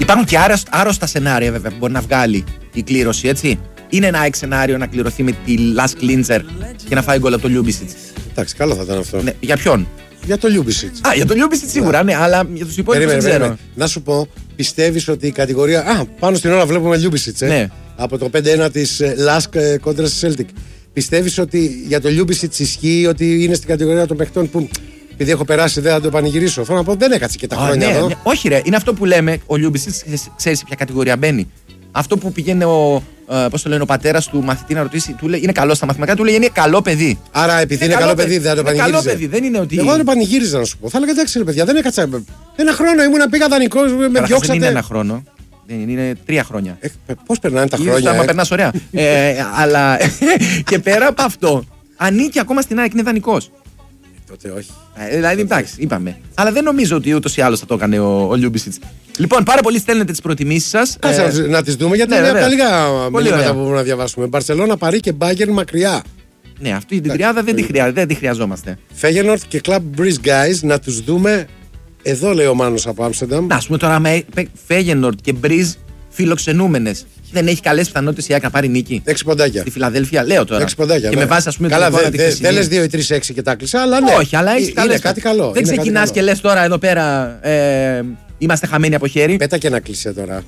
Υπάρχουν και άρρωστα σενάρια βέβαια που μπορεί να βγάλει η κλήρωση, έτσι. Είναι ένα ΑΕΚ σενάριο να κληρωθεί με τη Λας Κλίντσερ και να φάει γκολ από το Λιούμπισιτς. Εντάξει, καλό θα ήταν αυτό. Ναι, για ποιον? Για το Λιούμπισιτς. Για το Λιούμπισιτς σίγουρα, ναι, αλλά για τους υπόλοιπους δεν ξέρω. Να σου πω, πιστεύεις ότι η κατηγορία. Πάνω στην ώρα βλέπουμε Λιούμπισιτς. Ναι. Από το 5-1 της Λάσκ κόντρα στη Celtic. Πιστεύεις ότι για το Λιούμπισιτς ισχύει ότι είναι στην κατηγορία των παιχτών που. Επειδή έχω περάσει, δεν θα το πανηγυρίσω. Θέλω να πω, δεν έκατσε και τα χρόνια εδώ. Ναι. Όχι, ρε, είναι αυτό που λέμε. Ο Λιούμπισιτς, ξέρει σε ποια κατηγορία μπαίνει. Αυτό που πηγαίνει ο πατέρας του μαθητή να ρωτήσει, του λέει είναι καλό στα μαθηματικά, του λέει είναι καλό παιδί. Άρα, επειδή είναι καλό παιδί, δεν θα το πανηγύριζε. Καλό παιδί, δεν είναι ότι. Εγώ δεν το πανηγύριζα να σου πω. Θα έλεγα εντάξει, ρε παιδιά, δεν έκατσα. Ένα χρόνο ήμουν, πήγα δανεικό, με διώξατε. Δεν είναι ένα χρόνο. Είναι 3 χρόνια. Πώς περνάνε τα χρόνια. Μα περνάς ωραία. Αλλά και πέρα από αυτό, ανήκει ακόμα στην ΑΕΚ, είναι δανεικός. Τότε όχι. Δηλαδή, εντάξει, είπαμε. Αλλά δεν νομίζω ότι ούτως ή άλλως θα το έκανε ο Λιούμπισιτς. Λοιπόν, πάρα πολλοί στέλνετε τις προτιμήσεις σας. Κάτσε να τις δούμε, γιατί είναι από τα λίγα μηνύματα που μπορούμε να διαβάσουμε. Μπαρσελόνα, Παρί και Μπάγερν μακριά. Ναι, αυτή την τριάδα δεν τη χρειαζόμαστε. Φέγενορτ και Club Breeze Guys, να τους δούμε. Εδώ λέει ο Μάνος από Άμστερνταμ. Να πούμε τώρα με Φέγενορτ και Breeze φιλοξενούμενες. Δεν έχει καλές πιθανότητες η ΑΕΚ να πάρει νίκη. 6 ποντάκια. Στη Φιλαδέλφια, λέω τώρα. 6 ποντάκια. Και με βάση, ας πούμε, καλά, δεν λες 2-3-6 και τα κλεισά, αλλά ναι. Όχι, αλλά έχει καλές. Είναι κάτι καλό. Δεν ξεκινάς και λες τώρα εδώ πέρα. Είμαστε χαμένοι από χέρι. Πέτα και ένα κλεισέ τώρα.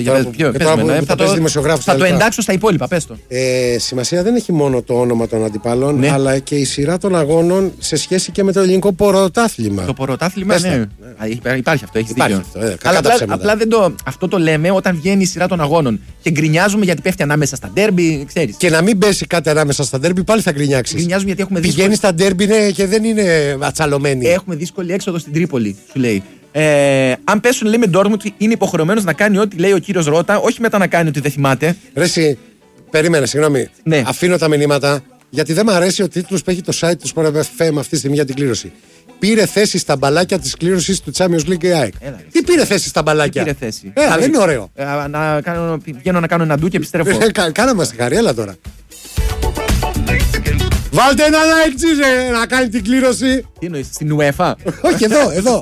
Θα το εντάξω στα υπόλοιπα, πες το. Σημασία δεν έχει μόνο το όνομα των αντιπάλων, αλλά και η σειρά των αγώνων σε σχέση και με το ελληνικό πρωτάθλημα. Το πρωτάθλημα, ναι. Υπάρχει αυτό, έχει δίκιο. Αλλά απλά αυτό το λέμε όταν βγαίνει η σειρά των αγώνων και γκρινιάζουμε γιατί πέφτει ανάμεσα στα ντέρμπι, ξέρεις. Και να μην πέσει κάτι ανάμεσα στα ντέρμπι, πάλι θα γκρινιάξεις. Γκρινιάζουμε γιατί έχουμε δύσκολη. Πηγαίνει στα ντέρμπι και δεν είναι ατσαλωμένη. Έχουμε δύσκολη έξοδο στην Τρίπολη, σου λέει. Αν πέσουν, λέει, με Ντόρτμουντ, είναι υποχρεωμένος να κάνει ό,τι λέει ο κύριος Ρότα, όχι μετά να κάνει ό,τι δεν θυμάται. Ρε εσύ, περίμενε, συγγνώμη. Ναι. Αφήνω τα μηνύματα, γιατί δεν μου αρέσει ο τίτλος που έχει το site του Sport FM αυτή τη στιγμή για την κλήρωση. Πήρε θέση στα μπαλάκια της κλήρωσης του Champions League ΑΕΚ. Τι πήρε θέση στα μπαλάκια? Πήρε θέση. Δεν είναι ωραίο. Βγαίνω να κάνω ένα ντου και επιστρέφω. Κάνα μας τη χαρή, έλα τώρα. Βάλτε ένα like, Τζίζε, να κάνει την κλήρωση. Τι εννοείς, στην UEFA? Όχι, εδώ.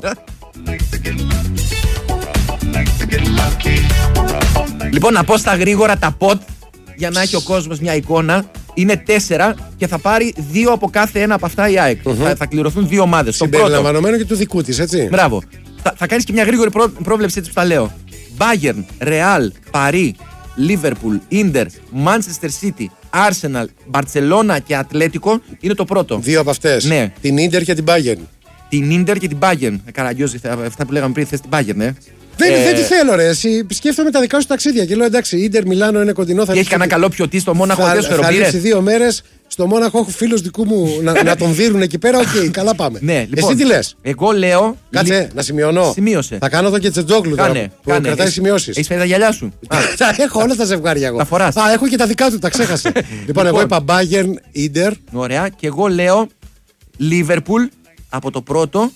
Λοιπόν, να πω στα γρήγορα τα pot για να έχει ο κόσμος μια εικόνα. Είναι 4 και θα πάρει 2 από κάθε ένα από αυτά η ΑΕΚ. Θα κληρωθούν 2 ομάδες. Συμπεριλαμβανομένο και του δικού της, έτσι. Μπράβο. Θα κάνεις και μια γρήγορη πρόβλεψη, έτσι που τα λέω. Bayern, Real, Paris, Liverpool, Inter, Manchester City, Arsenal, Barcelona και Ατλέτικο είναι το πρώτο. 2 από αυτές. Ναι. Την Inter και την Bayern. Την Inter και την Bayern. Καραγκιόζη, αυτά που λέγαμε πριν, θες την Bayern, ναι. Δεν τη θέλω, ρε. Εσύ σκέφτομαι τα δικά σου ταξίδια και λέω εντάξει, Ίντερ Μιλάνο είναι κοντινό. Και έχει κανένα καλό πιωτή στο Μόναχο, θα ρίξει 2 μέρες. Στο Μόναχο έχω φίλους δικού μου να τον δίνουν εκεί πέρα. Οκ, καλά πάμε. Ναι, λοιπόν, εσύ τι λες? Εγώ λέω. Κάτσε, να σημειώνω. Σημείωσε. Θα κάνω εδώ και Τζετζόγλου τώρα. Που κρατάει σημειώσεις. Έχεις φέρει τα γυαλιά σου? Έχω όλα τα ζευγάρια εγώ. Τα φοράς? Έχω και τα δικά του, τα ξέχασε. Λοιπόν, εγώ είπα Bayern, Ίντερ. Ωραία. Και εγώ λέω Liverpool από το πρώτο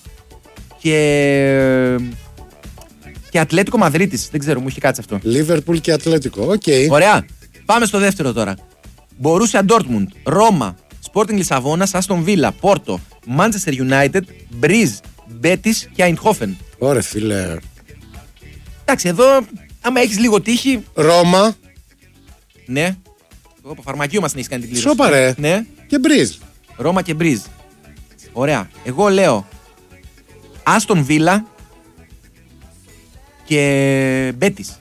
και Ατλέτικο Μαδρίτης. Δεν ξέρω, μου έχει κάτσει αυτό. Liverpool και Ατλέτικο. Οκ. Ωραία. Πάμε στο δεύτερο τώρα. Borussia Dortmund, Ρώμα, Sporting Λισαβόνας, Aston Villa, Πόρτο, Manchester United, Breeze, Betis και Eindhoven. Ωραία, φίλε. Εντάξει, εδώ άμα έχεις λίγο τύχη. Ρώμα. Ναι. Εγώ από φαρμακείο μας έχεις κάνει την κλήρωση. Σώπα ρε. Ναι. Και Breeze. Ρώμα και Breeze. Ωραία. Εγώ λέω Aston Villa και Betis.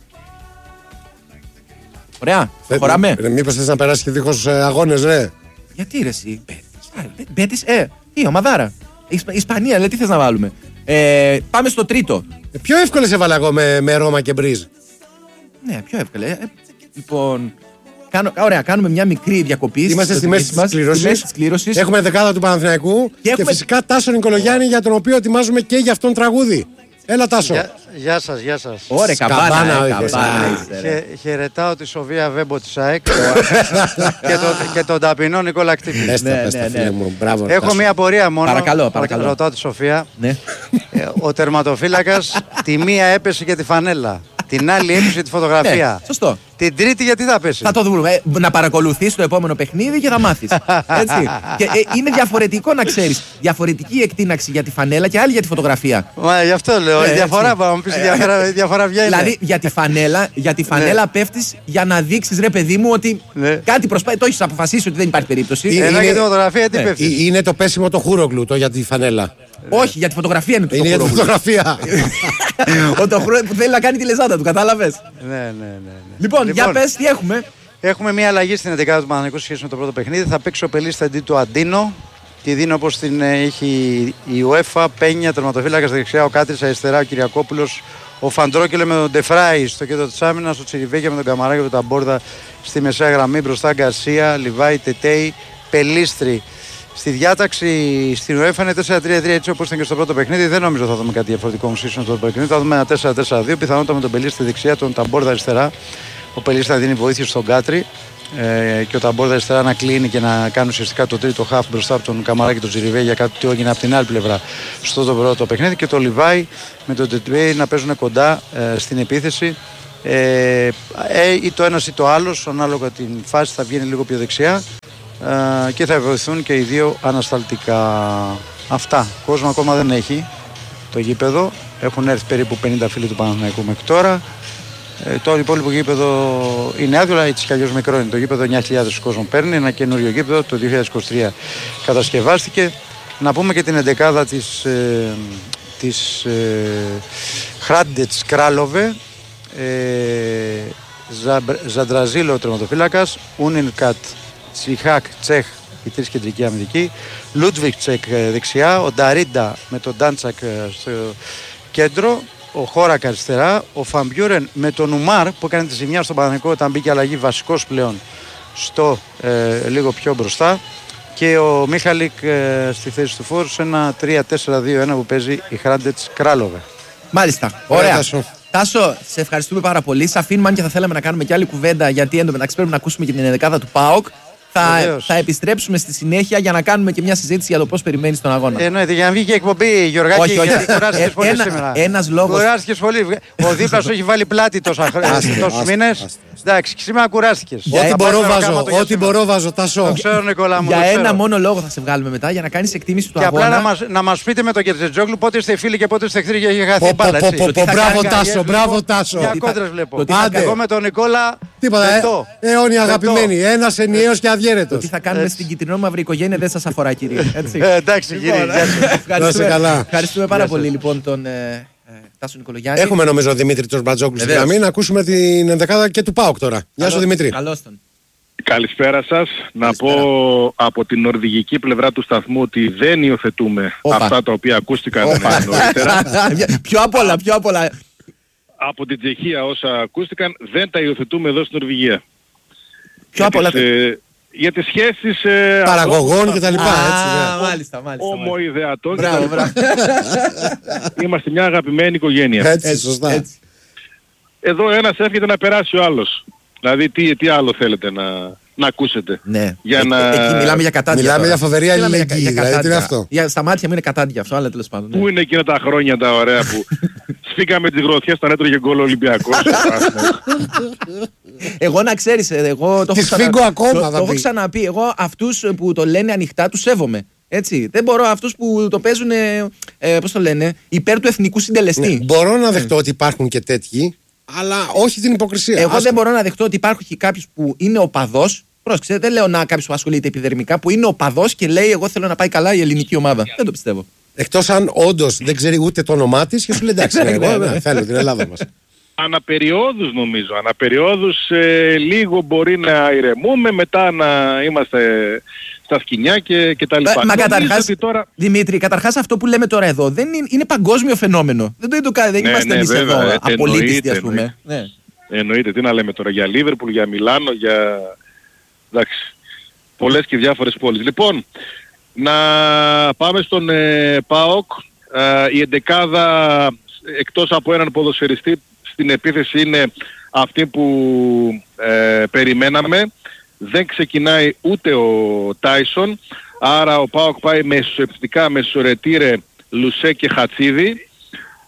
Ωραία. Χωράμε. Μήπως θες να περάσει και δίχως αγώνες, ρε? Γιατί ρε εσύ? Betis, τι ομαδάρα. Ισπανία, λέει, τι θες να βάλουμε? Πάμε στο τρίτο. Πιο εύκολες έβαλα εγώ με Ρώμα και Breeze. Ναι, πιο εύκολα. Λοιπόν, ωραία, κάνουμε μια μικρή διακοπή. Είμαστε στη μέση της κλήρωσης. Έχουμε δεκάδα του Παναθηναϊκού και φυσικά Τάσο Νικολογιάννη, για τον οποίο ετοιμάζουμε και για αυτόν τραγούδι. Έλα, Τάσο. Γεια σας, γεια σας. Ωραία, καμπάνα. Χαιρετάω τη Σοφία Βέμπο της ΑΕΚ και τον ταπεινό Νικόλα Κτύπη. Έχω μία απορία μόνο. Παρακαλώ. Ρωτάω τη Σοφία. Ο τερματοφύλακας τη μία έπεσε και τη φανέλα. Την άλλη έπεισε τη φωτογραφία. Ναι, σωστό. Την τρίτη γιατί θα πέσει. Θα το δούμε. Να παρακολουθείς το επόμενο παιχνίδι και θα μάθεις. Έτσι. Και είναι διαφορετικό να ξέρεις. Διαφορετική εκτείναξη για τη φανέλα και άλλη για τη φωτογραφία. Μα γι' αυτό λέω. Η διαφορά θα μου πεις, η διαφορά ποια είναι. Δηλαδή για τη φανέλα πέφτεις για να δείξεις, ρε παιδί μου, ότι κάτι προσπαθεί. Το έχεις αποφασίσει ότι δεν υπάρχει περίπτωση. Ενώ για τη φωτογραφία τι πέφτει. Είναι το πέσιμο το Χούρογλου το για τη φανέλα. Όχι, για τη φωτογραφία είναι το Είναι για τη φωτογραφία. το που θέλει να κάνει τη λεζάντα του, κατάλαβες. Ναι. Λοιπόν, για πες, τι έχουμε. Έχουμε μια αλλαγή στην 11η του Παναθηναϊκού σχέση με το πρώτο παιχνίδι. Θα παίξει ο Πελίστης αντί του Αντίνο. Τη δίνω όπως την έχει η UEFA. Πένια, τερματοφύλακας δεξιά, ο Κάτρης αριστερά, ο Κυριακόπουλος, ο Φαντρόκελε με τον Ντεφράη στο κέντρο της άμυνας, ο Τσιριβέκια με τον Καμαράκη και τον Ταμπόρδα στη μεσαία γραμμή. Μπροστά Γκαρσία, Λιβάη, Τετέι, Πελίστρη. Στη διάταξη στην UEFA είναι 4-3-3 έτσι όπως ήταν και στο πρώτο παιχνίδι. Δεν νομίζω θα δούμε κάτι διαφορετικό στο πρώτο παιχνίδι. Θα δούμε ένα 4-4-2. Πιθανότατα με τον Πελίστη στη δεξιά, τον Ταμπόρδα αριστερά. Ο Πελίστη θα δίνει βοήθεια στον Κάτρι και ο Ταμπόρδα αριστερά να κλείνει και να κάνει ουσιαστικά το τρίτο χαφ μπροστά από τον Καμαράκη και τον Τζιριβέ για κάτι που έγινε από την άλλη πλευρά στο πρώτο παιχνίδι. Και το Λιβάη με τον Τετουέι να παίζουν κοντά στην επίθεση. Ή το ένας ή το άλλος, ανάλογα την φάση, θα βγαίνει λίγο πιο δεξιά. Και θα βοηθούν και οι δύο ανασταλτικά. Αυτά. Κόσμο ακόμα δεν έχει το γήπεδο. Έχουν έρθει περίπου 50 φίλοι του Παναθηναϊκού μέχρι τώρα. Το υπόλοιπο γήπεδο είναι άδειο, αλλά έτσι κι αλλιώς μικρό είναι. Το γήπεδο 9.000 κόσμο παίρνει. Ένα καινούριο γήπεδο το 2023 κατασκευάστηκε. Να πούμε και την εντεκάδα της Χράντετς Κράλοβε. Ζαντραζίλο ο τερματοφύλακας, Ούνινκατ, Τσιχάκ, Τσέχ, οι τρεις κεντρικοί αμυντικοί, Λούντβικ Τσεκ δεξιά, ο Νταρίντα με τον Ντάντσακ στο κέντρο, ο Χόρακ αριστερά, ο Φαμπιούρεν με τον Ουμάρ που έκανε τη ζημιά στον Παναθηναϊκό όταν μπήκε αλλαγή βασικός πλέον στο λίγο πιο μπροστά και ο Μίχαλικ στη θέση του φόρ σε ένα 3-4-2-1 που παίζει η Χράντετς Κράλοβε. Μάλιστα, ωραία. Τάσο, σε ευχαριστούμε πάρα πολύ. Σε αφήνουμε, αν και θα θέλαμε να κάνουμε και άλλη κουβέντα, γιατί εντωμεταξύ πρέπει να ακούσουμε και την ενδεκάδα του ΠΑΟΚ. Θα επιστρέψουμε στη συνέχεια για να κάνουμε και μια συζήτηση για το πώς περιμένεις τον αγώνα. Εννοείται, για να βγει και εκπομπή, Γιωργάκη. Όχι. Κουράστηκες πολύ σήμερα. Ένας λόγος. Κουράστηκες πολύ. Ο δίπλας σου έχει βάλει πλάτη τόσους μήνες. Εντάξει, σήμερα κουράστηκες. Ό,τι μπορώ βάζω, Τάσο. Το ξέρω, Νικόλα μου. Για ένα μόνο λόγο θα σε βγάλουμε μετά για να κάνεις εκτίμηση του αγώνα. Και απλά να μας πείτε με τον Κερτζετζόγλου πότε είστε φίλοι και πότε είστε εχθροί και έχει χαθεί μπάλα. Μπράβο, Τάσο. Για κόντρες βλέπω. Εγώ με τον Νικόλα. Τίποτα, αιώνια αγαπημένοι. Ένας ενιαίος και αδιέρετος. Το τι θα κάνουμε στην κυτρινό-μαύρη οικογένεια δεν σας αφορά, κύριε. Εντάξει, κύριε. Ευχαριστούμε πάρα πολύ λοιπόν τον Τάσο Νικολογιάννη. Έχουμε νομίζω Δημήτρη Τσορμπατζόγλου στη γραμμή. Να ακούσουμε την ενδεκάδα και του ΠΑΟΚ τώρα. Γεια σου Δημήτρη. Καλώς τον. Καλησπέρα σας. Να πω από την νορβηγική πλευρά του σταθμού ότι δεν υιοθετούμε αυτά τα οποία ακούστηκαν νωρίτερα. Πιο απ' όλα. Από την Τσεχία όσα ακούστηκαν δεν τα υιοθετούμε εδώ στην Νορβηγία. Πιο απ' όλα. Για τις σχέσεις παραγωγών και τα λοιπά. Μάλιστα. Ομοειδεατών και τα λοιπά. Είμαστε μια αγαπημένη οικογένεια. Έτσι, σωστά. Εδώ ένας εύχεται να περάσει ο άλλος. Δηλαδή τι άλλο θέλετε να ακούσετε. Ναι. Εκεί μιλάμε για κατάντια. Μιλάμε για φοβερή αλληλεγγύη. Δηλαδή τι είναι αυτό. Στα μάτια μου είναι κατάντια αυτό, αλλά τέλος πάντων. Πού είναι εκείνα τα χρόνια τα ωραία που σφίγαμε τις γροθιές όταν έτρωγε γκολ ο Ολυμπιακός. Εγώ να ξέρεις, εγώ το έχω ξαναπεί. Εγώ αυτούς που το λένε ανοιχτά τους σέβομαι. Έτσι. Δεν μπορώ αυτούς που το παίζουν, πώς το λένε, υπέρ του εθνικού συντελεστή. Ναι, μπορώ να δεχτώ ότι υπάρχουν και τέτοιοι, αλλά όχι την υποκρισία. Εγώ δεν μπορώ να δεχτώ ότι υπάρχει κάποιος που είναι οπαδός. Πρόσεξε, δεν λέω να κάποιος που ασχολείται επιδερμικά, που είναι οπαδός και λέει: εγώ θέλω να πάει καλά η ελληνική ομάδα. Δεν το πιστεύω. Εκτός αν όντως δεν ξέρει ούτε το όνομά της και σου λέει: εντάξει, εγώ θέλω την Ελλάδα μας. Αναπεριόδους νομίζω. Αναπεριόδους λίγο μπορεί να ηρεμούμε, μετά να είμαστε στα σκοινιά και τα λοιπά. Μα καταρχάς, τώρα... Δημήτρη, καταρχάς αυτό που λέμε τώρα εδώ δεν είναι παγκόσμιο φαινόμενο. Δεν είμαστε εμείς εδώ απολύτιστοι, ας πούμε. Εννοείται, τι να λέμε τώρα για Λίβερπουλ, για Μιλάνο, για... Εντάξει, πολλές και διάφορες πόλεις. Λοιπόν, να πάμε στον ΠΑΟΚ. Η εντεκάδα εκτός από έναν ποδοσφαιριστή στην επίθεση είναι αυτή που περιμέναμε. Δεν ξεκινάει ούτε ο Τάισον, άρα ο ΠΑΟΚ πάει με ισοεπτικά με Σορετήρε, Λουσέ και Χατσίδη.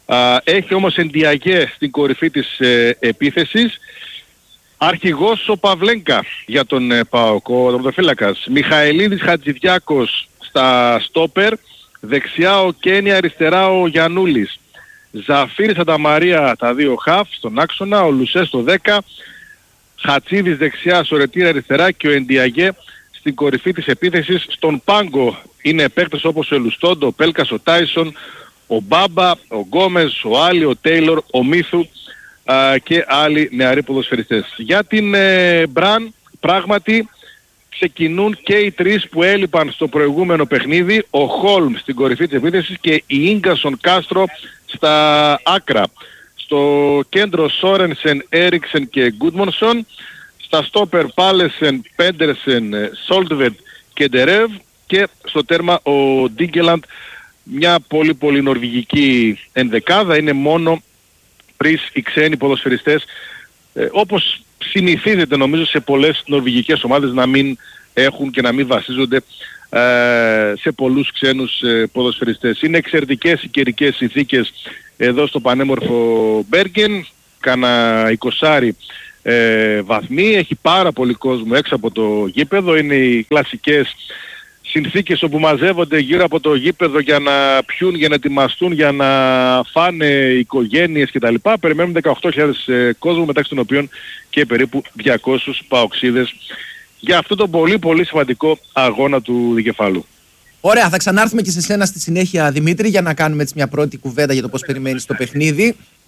Έχει όμως Εντιαγέ στην κορυφή της επίθεσης. Αρχηγός ο Παυλένκα για τον ΠΑΟΚ, ο τερματοφύλακας. Μιχαηλίδης Χατζηδιάκος στα στόπερ. Δεξιά ο Κένι, αριστερά ο Γιαννούλης. Ζαφίρη Σανταμαρία τα δύο χαφ στον άξονα, ο Λουσέ στο 10. Χατσίδης δεξιά, Σορετήρα αριστερά και ο Εντιαγέ στην κορυφή της επίθεσης. Στον πάγκο είναι παίκτες όπως ο Ελουστόντο, ο Πέλκας, ο Τάισον, ο Μπάμπα, ο Γκόμες, ο Άλλη, ο Τέιλορ, ο Μίθου και άλλοι νεαροί ποδοσφαιριστές. Για την Μπραν πράγματι ξεκινούν και οι τρεις που έλειπαν στο προηγούμενο παιχνίδι, ο Χόλμ στην κορυφή της επίθεσης και η Ίγκασον Κάστρο στα άκρα. Στο κέντρο Σόρενσεν, Έριξεν και Γκούντμονσον. Στα στόπερ Πάλεσεν, Πέντερσεν, Σόλτβετ και Ντερεύ. Και στο τέρμα ο Ντίγκελαντ, μια πολύ πολύ νορβηγική ενδεκάδα. Είναι μόνο τρεις οι ξένοι ποδοσφαιριστές, όπως συνηθίζεται νομίζω σε πολλές νορβηγικές ομάδες να μην έχουν και να μην βασίζονται σε πολλούς ξένους ποδοσφαιριστές. Είναι εξαιρετικές οι καιρικές συνθήκες εδώ στο πανέμορφο Μπέργεν, κάνα 20 βαθμοί, έχει πάρα πολύ κόσμο έξω από το γήπεδο, είναι οι κλασικές συνθήκες όπου μαζεύονται γύρω από το γήπεδο για να πιούν, για να ετοιμαστούν, για να φάνε οικογένειες κτλ. Περιμένουν 18.000 κόσμο, μεταξύ των οποίων και περίπου 200 παοξίδες για αυτό το πολύ πολύ σημαντικό αγώνα του δικεφάλου. Ωραία, θα ξανάρθουμε και σε σένα στη συνέχεια, Δημήτρη, για να κάνουμε έτσι μια πρώτη κουβέντα για το πώς περιμένεις το παιχνίδι.